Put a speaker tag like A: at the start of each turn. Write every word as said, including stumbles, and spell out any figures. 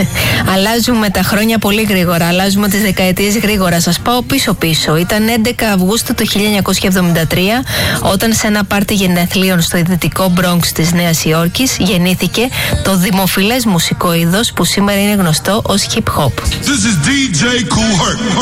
A: Αλλάζουμε τα χρόνια πολύ γρήγορα, αλλάζουμε τις δεκαετίες γρήγορα. Σας πάω πίσω-πίσω. Ήταν έντεκα Αυγούστου του χίλια εννιακόσια εβδομήντα τρία, όταν σε ένα πάρτι γενεθλίων στο δυτικό Bronx της Νέας Υόρκης γεννήθηκε το δημοφιλές μουσικό είδος που σήμερα είναι γνωστό ως hip hop.
B: This is ντι τζέι Kool Herc.